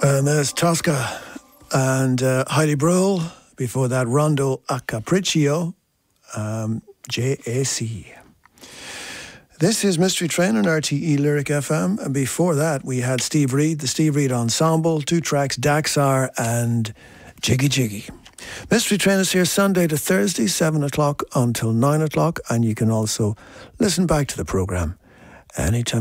And there's Tosca and Heidi Brühl. Before that, Rondo a Capriccio, JAC. This is Mystery Train on RTE Lyric FM. And before that, we had Steve Reid, the Steve Reid Ensemble, 2 tracks, Daxar and Jiggy Jiggy. Mystery Train is here Sunday to Thursday, 7 o'clock until 9 o'clock. And you can also listen back to the programme anytime.